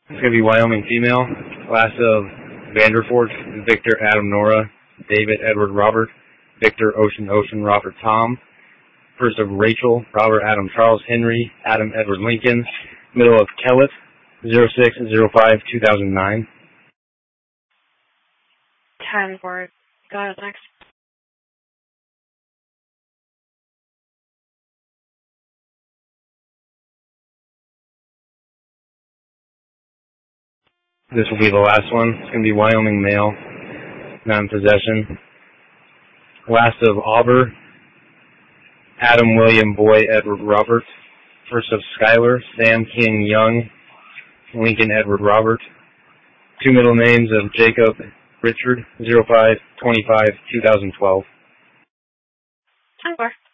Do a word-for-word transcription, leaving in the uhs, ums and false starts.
It's going to be Wyoming female. Last of Vanderfort, Victor Adam Nora, David Edward Robert, Victor Ocean Ocean Robert Tom. First of Rachel, Robert Adam Charles Henry, Adam Edward Lincoln. Middle of Kellett, zero six zero five two thousand nine. ten for Got it, next. This will be the last one. It's going to be Wyoming male, non-possession. Last of Auber, Adam William Boy Edward Robert. First of Schuyler, Sam King Young, Lincoln Edward Robert. Two middle names of Jacob Richard, zero five twenty-five two thousand twelve. ten four.